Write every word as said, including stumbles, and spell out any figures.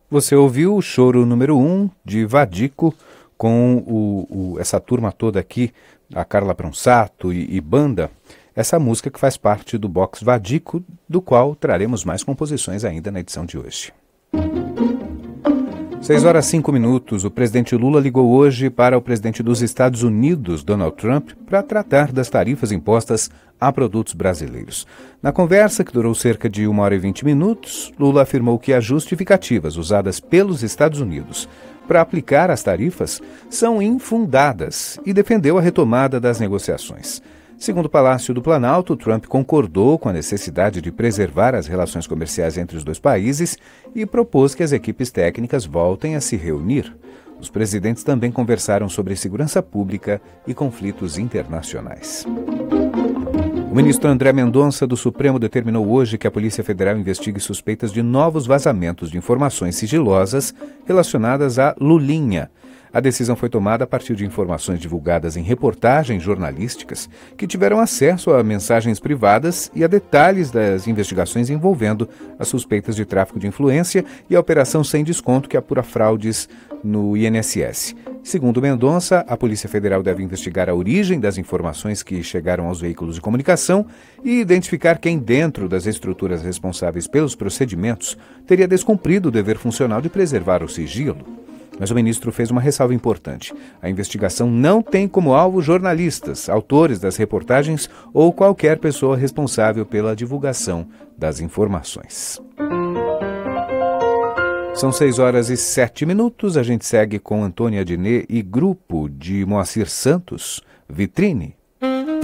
Você ouviu o choro número um de Vadico com o, o, essa turma toda aqui, a Carla Pronsato e, e banda, essa música que faz parte do box Vadico, do qual traremos mais composições ainda na edição de hoje. seis horas e cinco minutos, o presidente Lula ligou hoje para o presidente dos Estados Unidos, Donald Trump, para tratar das tarifas impostas a produtos brasileiros. Na conversa, que durou cerca de uma hora e vinte minutos, Lula afirmou que as justificativas usadas pelos Estados Unidos para aplicar as tarifas são infundadas e defendeu a retomada das negociações. Segundo o Palácio do Planalto, Trump concordou com a necessidade de preservar as relações comerciais entre os dois países e propôs que as equipes técnicas voltem a se reunir. Os presidentes também conversaram sobre segurança pública e conflitos internacionais. O ministro André Mendonça, do Supremo, determinou hoje que a Polícia Federal investigue suspeitas de novos vazamentos de informações sigilosas relacionadas a Lulinha. A decisão foi tomada a partir de informações divulgadas em reportagens jornalísticas que tiveram acesso a mensagens privadas e a detalhes das investigações envolvendo as suspeitas de tráfico de influência e a operação sem desconto que apura fraudes no I N S S. Segundo Mendonça, a Polícia Federal deve investigar a origem das informações que chegaram aos veículos de comunicação e identificar quem, dentro das estruturas responsáveis pelos procedimentos, teria descumprido o dever funcional de preservar o sigilo. Mas o ministro fez uma ressalva importante. A investigação não tem como alvo jornalistas, autores das reportagens ou qualquer pessoa responsável pela divulgação das informações. São seis horas e sete minutos. A gente segue com Antônia Adnet e grupo de Moacir Santos, Vitrine.